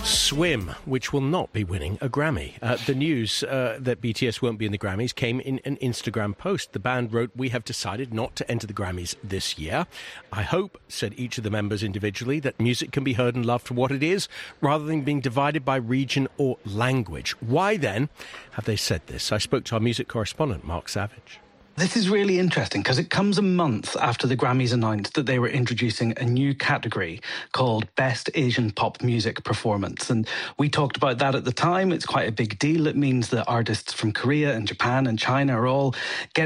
Swim, which will not be winning a Grammy. The news that BTS won't be in the Grammys came in an Instagram post. The band wrote, "We have decided not to enter the Grammys this year. I hope," said each of the members individually, "that music can be heard and loved for what it is, rather than being divided by region or language." Why then have they said this? I spoke to our music correspondent, Mark Savage. This is really interesting because it comes a month after the Grammys announced that they were introducing a new category called Best Asian Pop Music Performance. And we talked about that at the time. It's quite a big deal. It means that artists from Korea and Japan and China are all getting